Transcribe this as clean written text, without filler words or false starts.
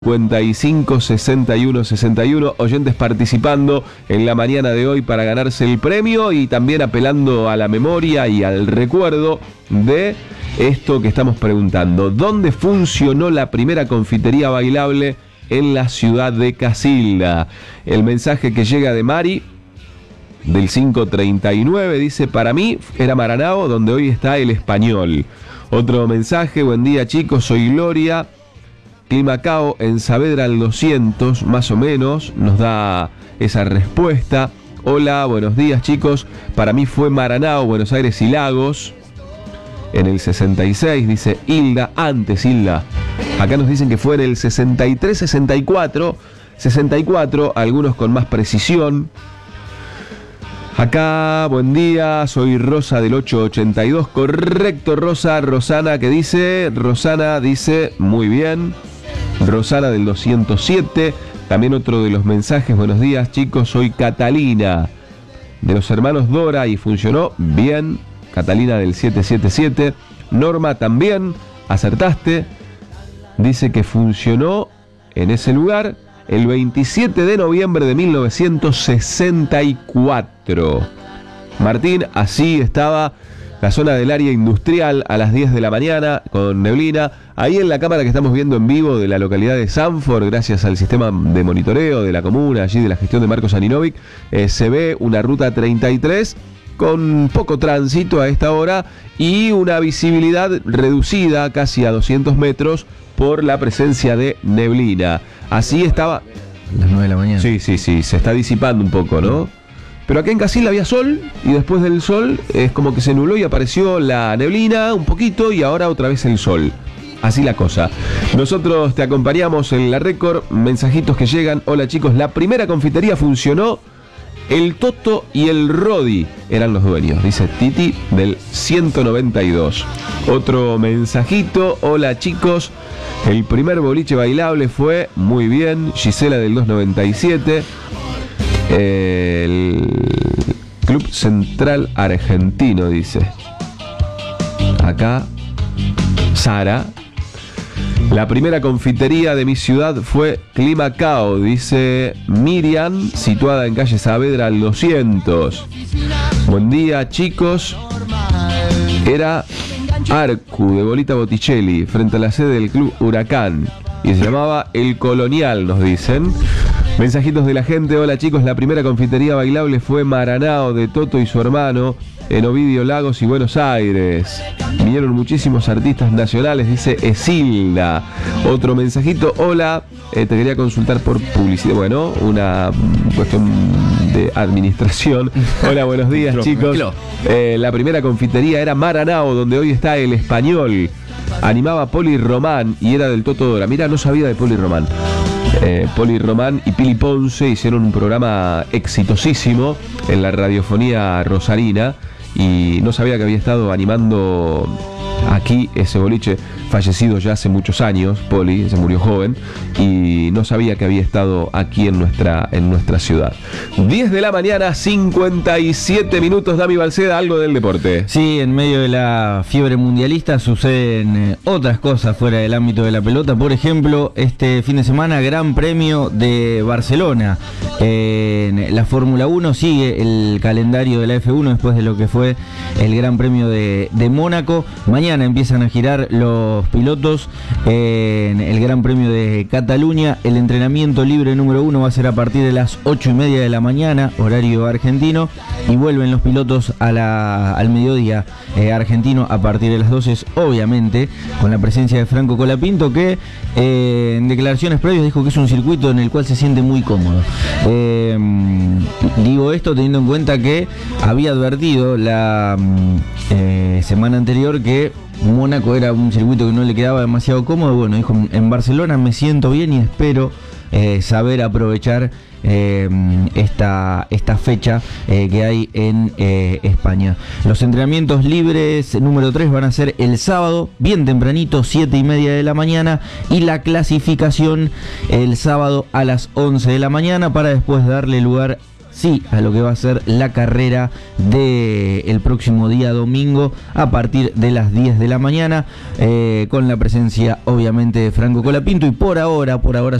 55 61 61, oyentes participando en la mañana de hoy para ganarse el premio y también apelando a la memoria y al recuerdo de esto que estamos preguntando. ¿Dónde funcionó la primera confitería bailable en la ciudad de Casilda? El mensaje que llega de Mari del 539 dice: para mí era Maranao, donde hoy está el Español. Otro mensaje: buen día chicos, soy Gloria. Climacao en Saavedra al 200, más o menos, nos da esa respuesta. Hola, buenos días chicos, para mí fue Maranao, Buenos Aires y Lagos, en el 66, dice Hilda, antes Hilda. Acá nos dicen que fue en el 63, 64, algunos con más precisión. Acá, buen día, soy Rosa del 882, correcto Rosa. Rosana, ¿qué dice? Rosana dice, muy bien. Rosana del 207, también otro de los mensajes: buenos días chicos, soy Catalina, de los hermanos Dora, y funcionó bien. Catalina del 777. Norma, también acertaste, dice que funcionó en ese lugar el 27 de noviembre de 1964. Martín, así estaba la zona del área industrial a las 10 de la mañana con neblina. Ahí en la cámara que estamos viendo en vivo de la localidad de Sanford, gracias al sistema de monitoreo de la comuna, allí de la gestión de Marcos Aninovic, se ve una ruta 33 con poco tránsito a esta hora y una visibilidad reducida casi a 200 metros por la presencia de neblina. Así estaba. Las 9 de la mañana. Sí, se está disipando un poco, ¿no? Pero acá en Casilda había sol y después del sol es como que se nubló y apareció la neblina un poquito y ahora otra vez el sol. Así la cosa. Nosotros te acompañamos en la récord. Mensajitos que llegan. Hola chicos, la primera confitería funcionó. El Toto y el Rodi eran los dueños, dice Titi del 192. Otro mensajito: hola chicos, el primer boliche bailable fue, muy bien, Gisela del 297. El Club Central Argentino, dice acá Sara. La primera confitería de mi ciudad fue Climacao, dice Miriam, situada en calle Saavedra al 200. Buen día chicos, era Arcu de Bolita Botticelli, frente a la sede del Club Huracán, y se llamaba El Colonial, nos dicen. Mensajitos de la gente: hola chicos, la primera confitería bailable fue Maranao, de Toto y su hermano, en Ovidio, Lagos y Buenos Aires. Vinieron muchísimos artistas nacionales, dice Esilda. Otro mensajito: hola, te quería consultar por publicidad. Bueno, una cuestión de administración. Hola, buenos días chicos. La primera confitería era Maranao, donde hoy está el Español. Animaba Poli Román y era del Toto Dora. Mira, no sabía de Poli Román. Poli Román y Pili Ponce hicieron un programa exitosísimo en la radiofonía rosarina y no sabía que había estado animando aquí ese boliche, fallecido ya hace muchos años. Poli se murió joven y no sabía que había estado aquí en nuestra ciudad. 10 de la mañana, 57 minutos. Dami Balceda, algo del deporte. Sí, en medio de la fiebre mundialista suceden otras cosas fuera del ámbito de la pelota. Por ejemplo, este fin de semana, Gran Premio de Barcelona. En la Fórmula 1 sigue el calendario de la F1 después de lo que fue el Gran Premio de Mónaco. Mañana empiezan a girar los pilotos en el Gran Premio de Cataluña. El entrenamiento libre número 1 va a ser a partir de las 8:30 de la mañana, horario argentino, y vuelven los pilotos al mediodía argentino a partir de las 12, obviamente con la presencia de Franco Colapinto, que en declaraciones previas dijo que es un circuito en el cual se siente muy cómodo. Digo esto teniendo en cuenta que había advertido la semana anterior que Mónaco era un circuito que no le quedaba demasiado cómodo. Bueno, dijo: en Barcelona me siento bien y espero saber aprovechar esta fecha que hay en España. Los entrenamientos libres número 3 van a ser el sábado, bien tempranito, 7:30 de la mañana, y la clasificación el sábado a las 11 de la mañana, para después darle lugar sí a lo que va a ser la carrera del próximo día domingo a partir de las 10 de la mañana, con la presencia obviamente de Franco Colapinto, y por ahora